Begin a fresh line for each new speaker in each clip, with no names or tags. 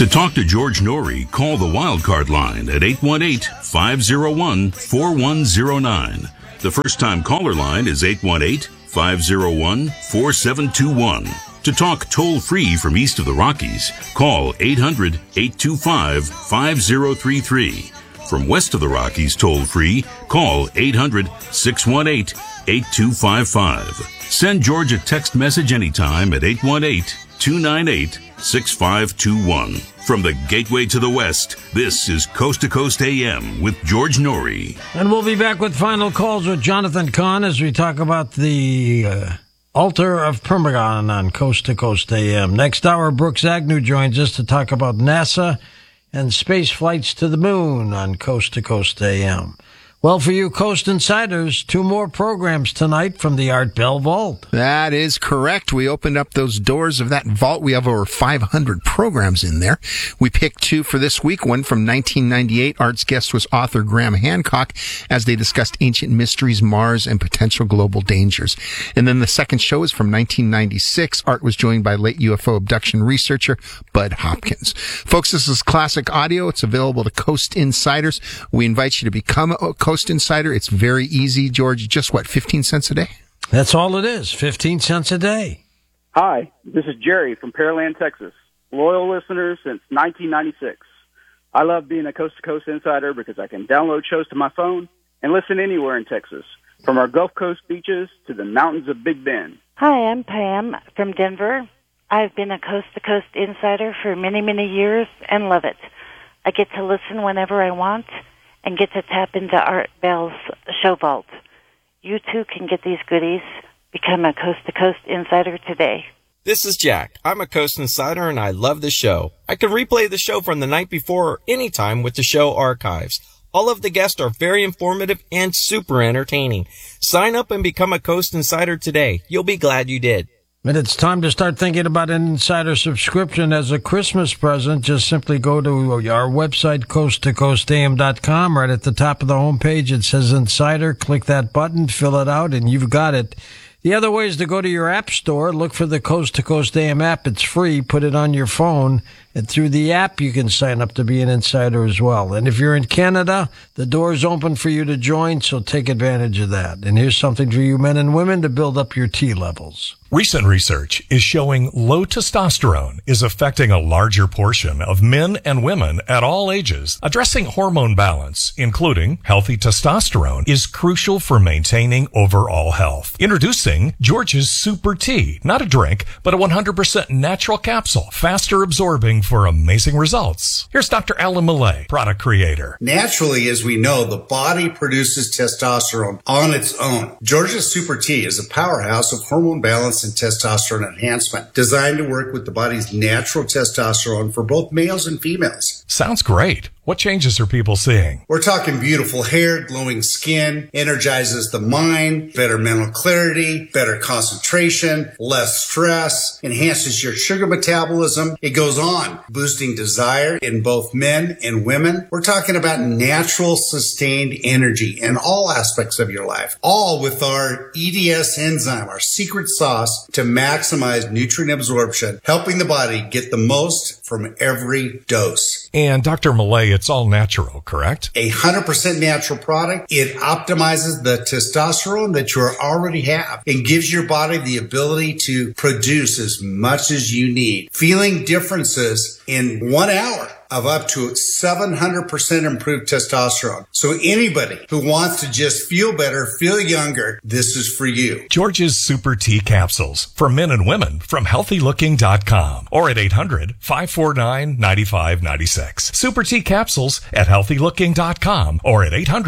To talk to George Norrie, call the Wildcard line at 818-501-4109. The first-time caller line is 818-501-4721. To talk toll-free from east of the Rockies, call 800-825-5033. From west of the Rockies toll-free, call 800-618-8255. Send George a text message anytime at 818-298-6521. From the gateway to the west, this is Coast to Coast AM with George Norrie.
And we'll be back with final calls with Jonathan Kahn as we talk about the altar of Permigon on Coast to Coast AM. Next hour, Brooks Agnew joins us to talk about NASA and space flights to the moon on Coast to Coast AM. Well, for you Coast Insiders, 2 more programs tonight from the Art Bell Vault.
That is correct. We opened up those doors of that vault. We have over 500 programs in there. We picked 2 for this week. One from 1998. Art's guest was author Graham Hancock as they discussed ancient mysteries, Mars, and potential global dangers. And then the second show is from 1996. Art was joined by late UFO abduction researcher Bud Hopkins. Folks, this is classic audio. It's available to Coast Insiders. We invite you to become a Coast Insider. It's very easy, George. Just 15 cents a day?
That's all it is. 15 cents a day.
Hi, this is Jerry from Pearland, Texas. Loyal listener since 1996. I love being a Coast to Coast Insider because I can download shows to my phone and listen anywhere in Texas, from our Gulf Coast beaches to the mountains of Big Bend.
Hi, I'm Pam from Denver. I've been a Coast to Coast Insider for many, many years and love it. I get to listen whenever I want and get to tap into Art Bell's show vault. You too can get these goodies. Become a Coast to Coast Insider today.
This is Jack. I'm a Coast Insider and I love the show. I can replay the show from the night before or anytime with the show archives. All of the guests are very informative and super entertaining. Sign up and become a Coast Insider today. You'll be glad you did.
And it's time to start thinking about an insider subscription as a Christmas present. Just simply go to our website, coasttocoastam.com. Right at the top of the homepage, it says Insider. Click that button, fill it out, and you've got it. The other way is to go to your app store, look for the Coast to Coast AM app. It's free. Put it on your phone. And through the app, you can sign up to be an insider as well. And if you're in Canada, the door's open for you to join, so take advantage of that. And here's something for you men and women to build up your T levels.
Recent research is showing low testosterone is affecting a larger portion of men and women at all ages. Addressing hormone balance, including healthy testosterone, is crucial for maintaining overall health. Introducing George's Super Tea. Not a drink, but a 100% natural capsule. Faster absorbing for amazing results. Here's Dr. Alan Millay, product creator.
Naturally, as we know, the body produces testosterone on its own. George's Super Tea is a powerhouse of hormone balance and testosterone enhancement, designed to work with the body's natural testosterone for both males and females.
Sounds great. What changes are people seeing?
We're talking beautiful hair, glowing skin, energizes the mind, better mental clarity, better concentration, less stress, enhances your sugar metabolism. It goes on, boosting desire in both men and women. We're talking about natural, sustained energy in all aspects of your life, all with our EDS enzyme, our secret sauce to maximize nutrient absorption, helping the body get the most from every dose.
And Dr. Millay, it's all natural, correct?
100% natural product. It optimizes the testosterone that you already have and gives your body the ability to produce as much as you need. Feeling differences in 1 hour of up to 700% improved testosterone. So anybody who wants to just feel better, feel younger, this is for you.
George's Super Tea Capsules for men and women from healthylooking.com or at 800-549-9596. Super Tea Capsules at healthylooking.com or at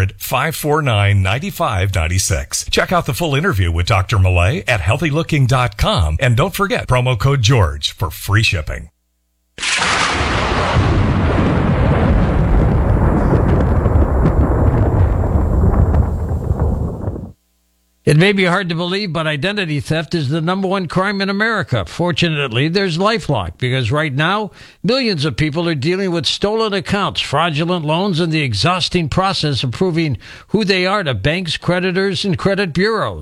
800-549-9596. Check out the full interview with Dr. Millay at healthylooking.com and don't forget promo code George for free shipping.
It may be hard to believe, but identity theft is the #1 crime in America. Fortunately, there's LifeLock, because right now, millions of people are dealing with stolen accounts, fraudulent loans, and the exhausting process of proving who they are to banks, creditors, and credit bureaus.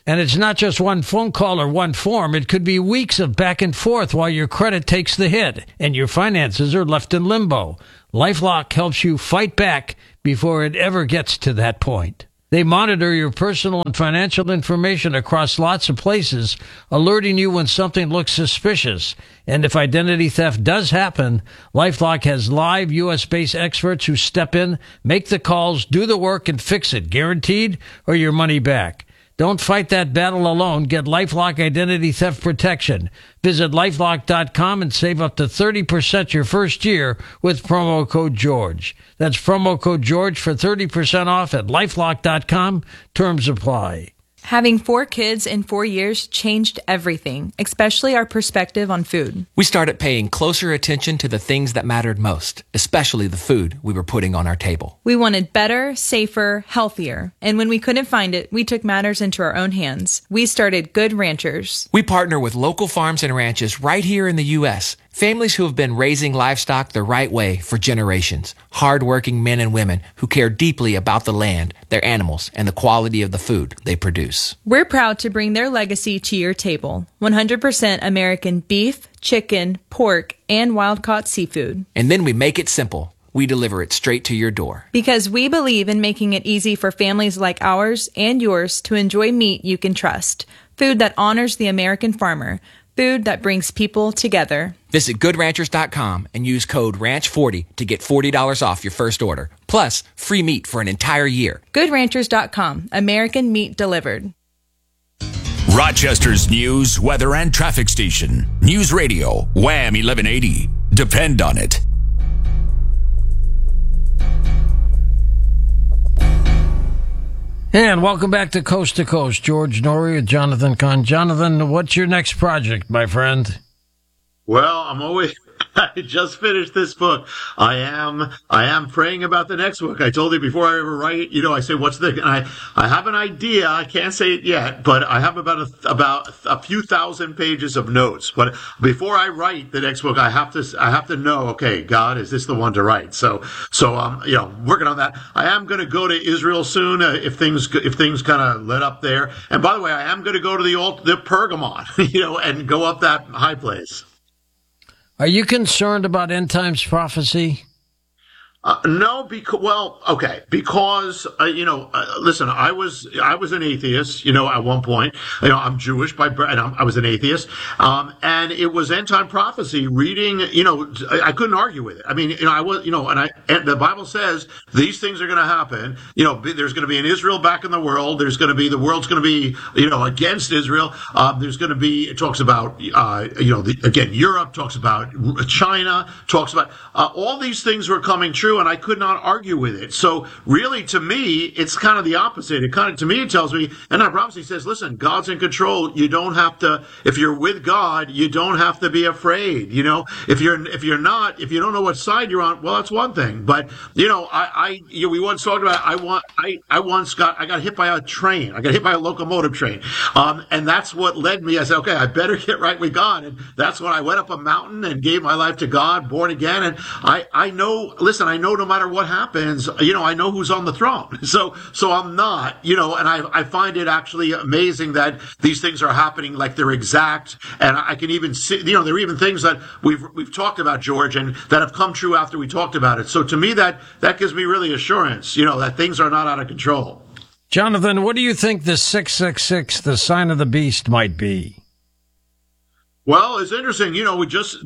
And it's not just one phone call or one form. It could be weeks of back and forth while your credit takes the hit and your finances are left in limbo. LifeLock helps you fight back before it ever gets to that point. They monitor your personal and financial information across lots of places, alerting you when something looks suspicious. And if identity theft does happen, LifeLock has live U.S.-based experts who step in, make the calls, do the work, and fix it, guaranteed, or your money back. Don't fight that battle alone. Get LifeLock Identity Theft Protection. Visit LifeLock.com and save up to 30% your first year with promo code George. That's promo code George for 30% off at LifeLock.com. Terms apply.
Having 4 kids in 4 years changed everything, especially our perspective on food.
We started paying closer attention to the things that mattered most, especially the food we were putting on our table.
We wanted better, safer, healthier. And when we couldn't find it, we took matters into our own hands. We started Good Ranchers.
We partner with local farms and ranches right here in the U.S., families who have been raising livestock the right way for generations. Hard-working men and women who care deeply about the land, their animals, and the quality of the food they produce.
We're proud to bring their legacy to your table. 100% American beef, chicken, pork, and wild-caught seafood.
And then we make it simple. We deliver it straight to your door.
Because we believe in making it easy for families like ours and yours to enjoy meat you can trust. Food that honors the American farmer. Food that brings people together.
Visit GoodRanchers.com and use code RANCH40 to get $40 off your first order. Plus, free meat for an entire year.
GoodRanchers.com. American meat delivered.
Rochester's news, weather, and traffic station. News Radio, Wham 1180. Depend on it.
And welcome back to Coast. George Norrie and Jonathan Kahn. Jonathan, what's your next project, my friend?
Well, I just finished this book. I am praying about the next book. I told you before I ever write, I say, what's the, and I have an idea. I can't say it yet, but I have about a few thousand pages of notes. But before I write the next book, I have to know, okay, God, is this the one to write? So, working on that. I am going to go to Israel soon, if things kind of let up there. And by the way, I am going to go to the Pergamon, and go up that high place.
Are you concerned about end times prophecy?
No, because listen, I was an atheist, at one point. I'm Jewish by birth, and I was an atheist, and it was end time prophecy. Reading, I couldn't argue with it. I mean, I was, and the Bible says these things are going to happen. There's going to be an Israel back in the world. The world's going to be, against Israel. There's going to be. It talks about, again, Europe talks about China, talks about all these things were coming true. And I could not argue with it. So really, to me, it's kind of the opposite. It tells me, and that prophecy says, listen, God's in control. You don't have to, if you're with God, you don't have to be afraid. If you're not, if you don't know what side you're on, well, that's one thing. But, we once talked about, I got hit by a train. I got hit by a locomotive train. And that's what led me. I said, okay, I better get right with God. And that's when I went up a mountain and gave my life to God, born again. And I know no matter what happens, I know who's on the throne. So I'm not, and I find it actually amazing that these things are happening like they're exact. And I can even see, there are even things that we've talked about, George, and that have come true after we talked about it. So to me, that gives me really assurance, that things are not out of control.
Jonathan, what do you think the 666, the sign of the beast, might be?
Well, it's interesting. We just,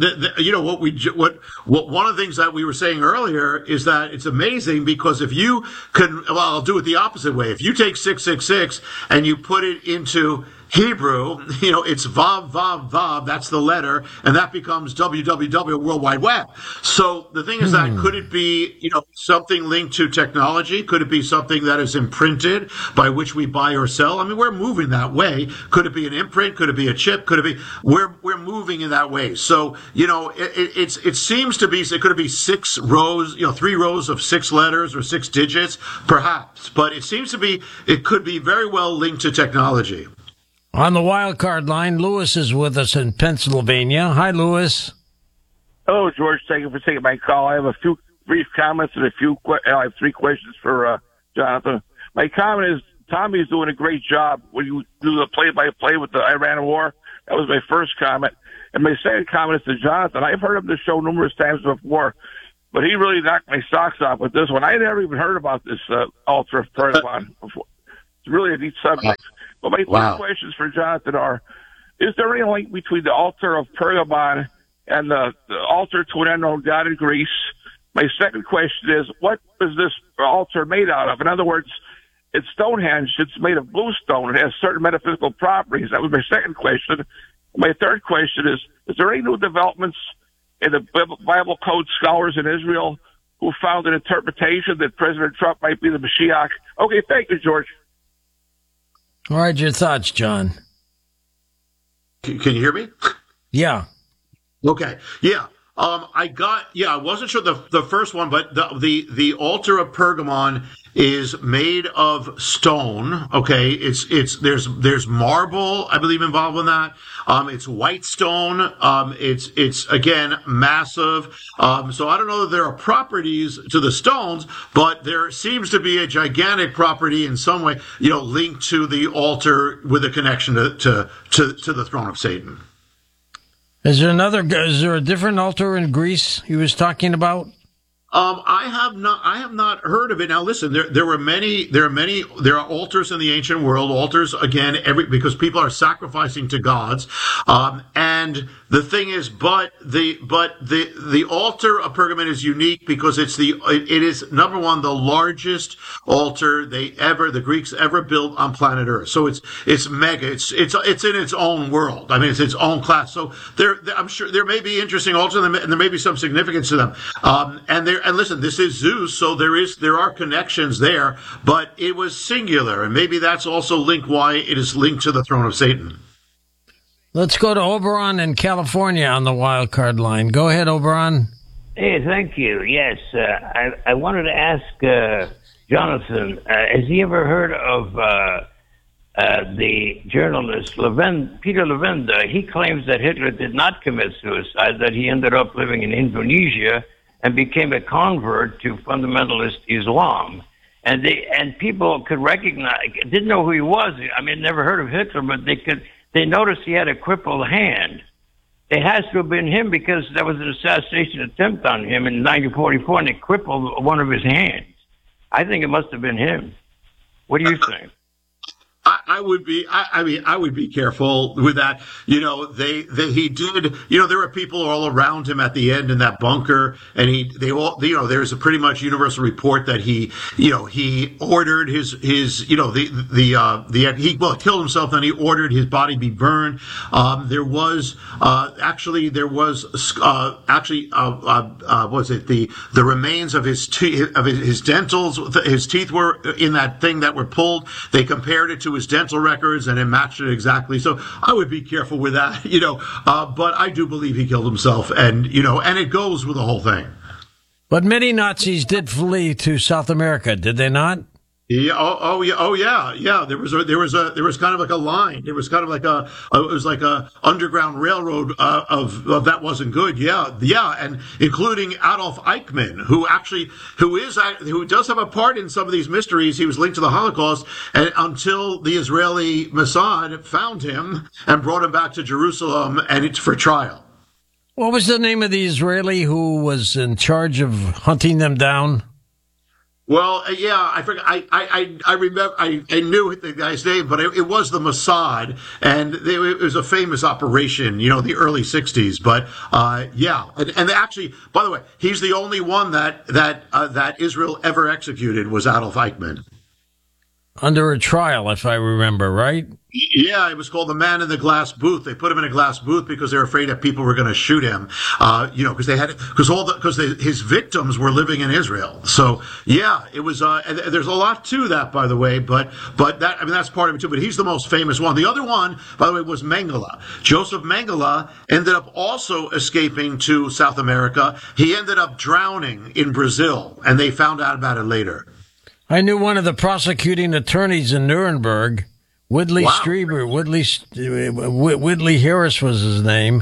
one of the things that we were saying earlier is that it's amazing because if you can, I'll do it the opposite way. If you take 666 and you put it into Hebrew, it's Vav, Vav, Vav, that's the letter, and that becomes www, World Wide Web. So the thing is that could it be, something linked to technology? Could it be something that is imprinted by which we buy or sell? I mean, we're moving that way. Could it be an imprint? Could it be a chip? Could it be, we're moving in that way. So, it seems to be, could it be 6 rows, 3 rows of 6 letters or 6 digits? Perhaps. But it seems to be, it could be very well linked to technology.
On the wild card line, Lewis is with us in Pennsylvania. Hi, Lewis.
Hello, George. Thank you for taking my call. I have a few brief comments and I have 3 questions for Jonathan. My comment is, Tommy's doing a great job when you do the play-by-play with the Iran war. That was my first comment. And my second comment is to Jonathan. I've heard of the show numerous times before, but he really knocked my socks off with this one. I never even heard about this altar of Pergamon before. It's really a neat subject. But my three questions for Jonathan are, is there any link between the altar of Pergamon and the altar to an unknown god in Greece? My second question is, what is this altar made out of? In other words, it's Stonehenge. It's made of bluestone. It has certain metaphysical properties. That was my second question. My third question is there any new developments in the Bible code scholars in Israel who found an interpretation that President Trump might be the Mashiach? Okay, thank you, George.
All right, your thoughts, John.
Can you hear me?
Yeah.
Okay. Yeah. I wasn't sure the first one, but the altar of Pergamon is made of stone. Okay. There's marble, I believe, involved in that. It's white stone. It's again, massive. So I don't know that there are properties to the stones, but there seems to be a gigantic property in some way, linked to the altar with a connection to the throne of Satan.
Is there a different altar in Greece he was talking about?
I have not heard of it. Now listen, there are altars in the ancient world, altars again, because people are sacrificing to gods. And the thing is, but the altar of Pergamon is unique because it is number one, the largest altar the Greeks ever built on planet Earth. So it's mega. It's in its own world. I mean, it's its own class. So I'm sure there may be interesting altars and there may be some significance to them. And listen, this is Zeus, so there are connections there, but it was singular, and maybe that's also linked why it is linked to the throne of Satan.
Let's go to Oberon in California on the wild card line. Go ahead, Oberon.
Hey, thank you. Yes, I wanted to ask Jonathan, has he ever heard of the journalist Peter Levenda? He claims that Hitler did not commit suicide, that he ended up living in Indonesia and became a convert to fundamentalist Islam. And people could didn't know who he was. I mean, never heard of Hitler, but they noticed he had a crippled hand. It has to have been him because there was an assassination attempt on him in 1944 and it crippled one of his hands. I think it must have been him. What do you think?
I would be careful with that. He did, there were people all around him at the end in that bunker, and there's a pretty much universal report that he ordered he killed himself and he ordered his body be burned. The remains of his dentals, his teeth were in that thing that were pulled. They compared it to his dental records and it matched it exactly. So I would be careful with that, but I do believe he killed himself and it goes with the whole thing.
But many Nazis did flee to South America, did they not?
Yeah. Yeah. There was kind of like a line. It was kind of like a underground railroad, of that wasn't good. Yeah. Yeah. And including Adolf Eichmann, who does have a part in some of these mysteries. He was linked to the Holocaust until the Israeli Mossad found him and brought him back to Jerusalem for trial.
What was the name of the Israeli who was in charge of hunting them down?
Well, yeah, I forgot. I remember. I knew the guy's name, but it was the Mossad, and it was a famous operation. The early '60s. But yeah, and actually, by the way, he's the only one that Israel ever executed was Adolf Eichmann.
Under a trial, if I remember right.
Yeah, it was called the man in the glass booth. They put him in a glass booth because they were afraid that people were going to shoot him. Because his victims were living in Israel. So yeah, it was. And there's a lot to that, by the way. But that's part of it too. But he's the most famous one. The other one, by the way, was Mengele. Joseph Mengele ended up also escaping to South America. He ended up drowning in Brazil, and they found out about it later.
I knew one of the prosecuting attorneys in Nuremberg, Whitley Strieber. Whitley Harris was his name.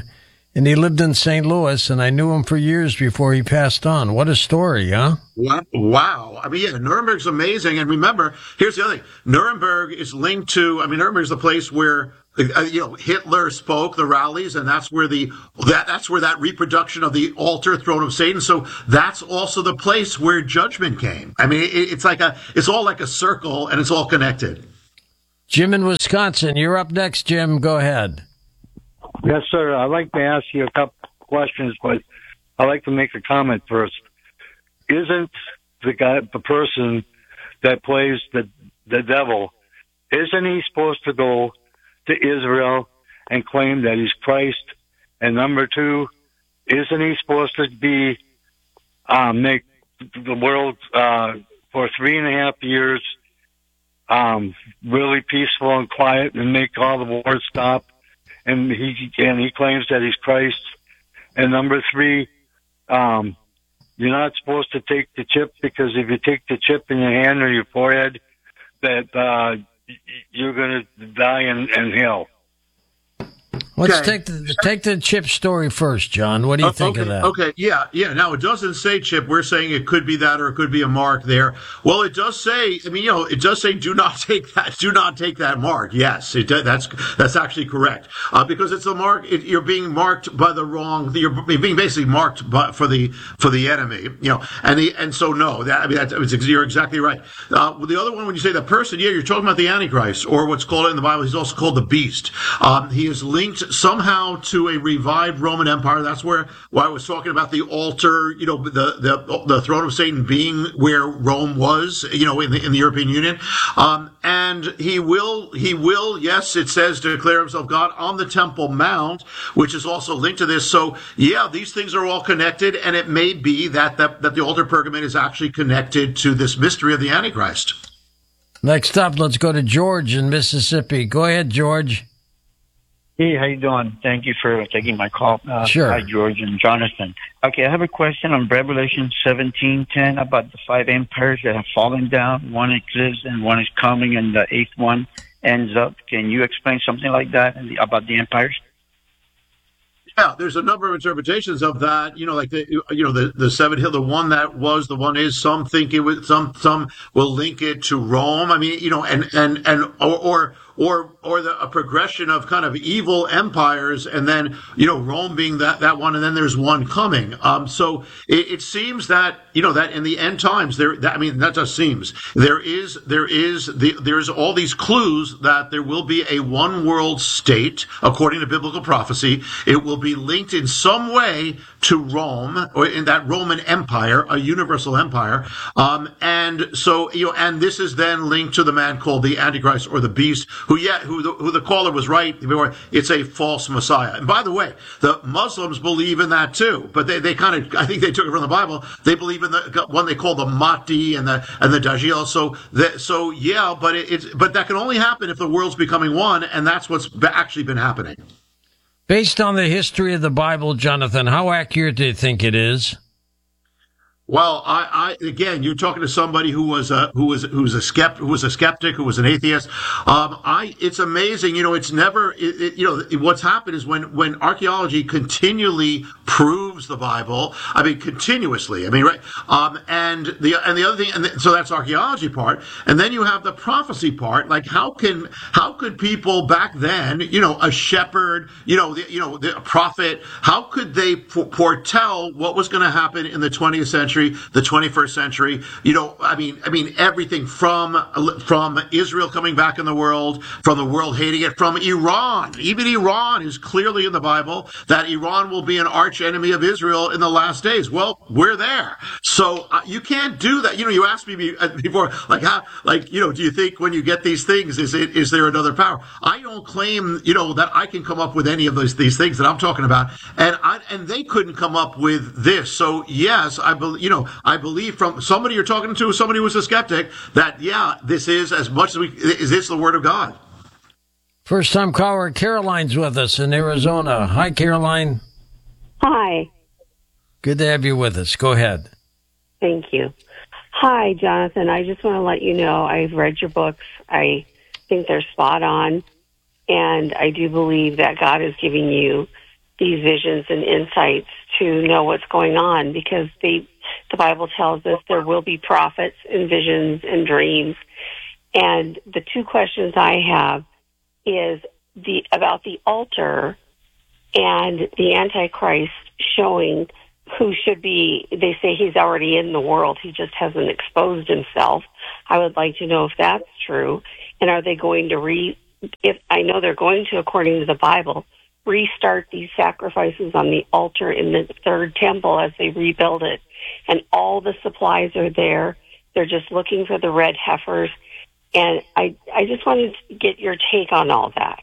And he lived in St. Louis, and I knew him for years before he passed on. What a story, huh?
Wow. I mean, yeah, Nuremberg's amazing. And remember, here's the other thing. Nuremberg is linked to, Nuremberg's the place where, Hitler spoke, the rallies, and that's where that's where that reproduction of the altar, throne of Satan. So that's also the place where judgment came. I mean, it's all like a circle, and it's all connected.
Jim in Wisconsin, you're up next, Jim. Go ahead.
Yes, sir. I'd like to ask you a couple questions, but I'd like to make a comment first. Isn't the person that plays the devil, isn't he supposed to go to Israel and claim that he's Christ? And number two, isn't he supposed to be make the world for 3.5 years really peaceful and quiet and make all the wars stop? And he claims that he's Christ. And number three, you're not supposed to take the chip, because if you take the chip in your hand or your forehead, that you're going to die in hell.
Let's take the chip story first, John. What do you think of that?
Okay, yeah. Now, it doesn't say chip. We're saying it could be that, or it could be a mark there. Well, it does say, it does say do not take that mark. Yes, that's actually correct. Because it's a mark, you're being marked by the wrong, you're being basically marked for the enemy, and so no, you're exactly right. The other one, when you say the person, you're talking about the Antichrist, or what's called in the Bible, he's also called the beast. He is linked somehow to a revived Roman Empire. That's why I was talking about the altar, the throne of Satan being where Rome was, in the European Union. And he will, yes, it says, declare himself God on the Temple Mount, which is also linked to this. So, yeah, these things are all connected, and it may be that the altar pergament is actually connected to this mystery of the Antichrist.
Next up, let's go to George in Mississippi. Go ahead, George.
Hey, how you doing? Thank you for taking my call.
Sure.
Hi, George and Jonathan. Okay, I have a question on Revelation 17:10 about the 5 empires that have fallen down. One exists and one is coming, and the 8th one ends up. Can you explain something like that about the empires?
Yeah, there's a number of interpretations of that. Like the 7 hill, the one that was, the one is. Some think it was. Some will link it to Rome. I mean, or a progression of kind of evil empires, and then Rome being that one, and then there's one coming. So it seems that that in the end times that just seems there's all these clues that there will be a one world state according to biblical prophecy. It will be linked in some way to Rome, or in that Roman Empire, a universal empire. And so and this is then linked to the man called the Antichrist, or the beast, who the caller was right. It's a false Messiah. And by the way, the Muslims believe in that too, but they kind of, I think they took it from the Bible. They believe in the one they call the Mahdi and the Dajjal. But that can only happen if the world's becoming one, and that's what's actually been happening.
Based on the history of the Bible, Jonathan, how accurate do you think it is?
Well, again, you're talking to somebody who was a skeptic, who was an atheist. It's amazing. It's never, what's happened is when archaeology continually proves the Bible, continuously, right? And the other thing, so that's archaeology part. And then you have the prophecy part. Like, how could people back then, a shepherd, the prophet, how could they foretell what was going to happen in the 20th century? The 21st century, everything from Israel coming back in the world, from the world hating it, from Iran. Even Iran is clearly in the Bible that Iran will be an arch enemy of Israel in the last days. Well, we're there. So you can't do that. You asked me before, do you think when you get these things, is there another power? I don't claim, that I can come up with any of these things that I'm talking about. And they couldn't come up with this. So yes, I believe from somebody you're talking to, somebody who was a skeptic, that, this is as much as is this the Word of God.
First time caller, Caroline's with us in Arizona. Hi, Caroline.
Hi.
Good to have you with us. Go ahead.
Thank you. Hi, Jonathan. I just want to let you know I've read your books. I think they're spot on, and I do believe that God is giving you these visions and insights to know what's going on, because the Bible tells us there will be prophets and visions and dreams. And the two questions I have is about the altar and the Antichrist showing who should be. They say he's already in the world, he just hasn't exposed himself. I would like to know if that's true. And are they going to if I know they're going to, according to the Bible, restart these sacrifices on the altar in the third temple as they rebuild it. And all the supplies are there. They're just looking for the red heifers. And I just wanted to get your take on all that.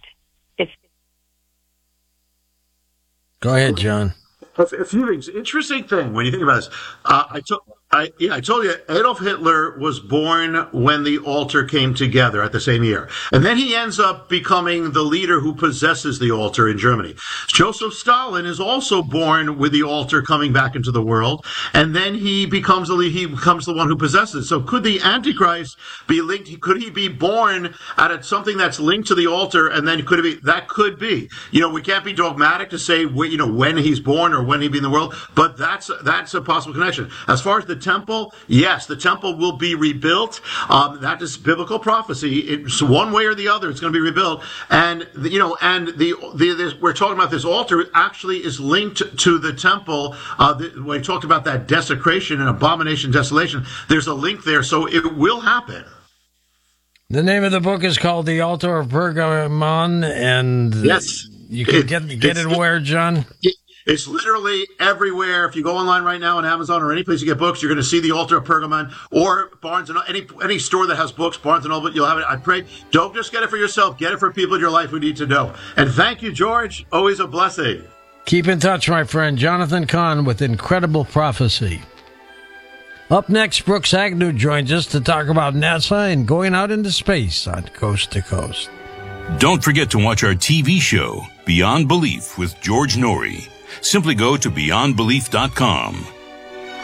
Go ahead, John.
A few things. Interesting thing when you think about this. I told you Adolf Hitler was born when the altar came together at the same year. And then he ends up becoming the leader who possesses the altar in Germany. Joseph Stalin is also born with the altar coming back into the world. And then he becomes the one who possesses. So could the Antichrist be linked? Could he be born out of something that's linked to the altar? And then that could be. We can't be dogmatic to say, when he's born or when he'd be in the world, but that's a possible connection. As far as the temple, yes, the temple will be rebuilt. That is biblical prophecy. It's one way or the other. It's going to be rebuilt. And we're talking about this altar actually is linked to the temple. When we talked about that desecration and abomination, desolation, there's a link there. So it will happen.
The name of the book is called The Altar of Pergamon, and
yes,
you can get it where, John?
It's literally everywhere. If you go online right now on Amazon or any place you get books, you're going to see The Altar of Pergamon, or Barnes and any store that has books, Barnes and Noble, you'll have it. I pray, don't just get it for yourself, get it for people in your life who need to know. And thank you, George. Always a blessing.
Keep in touch, my friend. Jonathan Cahn with Incredible Prophecy. Up next, Brooks Agnew joins us to talk about NASA and going out into space on Coast to Coast.
Don't forget to watch our TV show, Beyond Belief with George Norrie. Simply go to beyondbelief.com.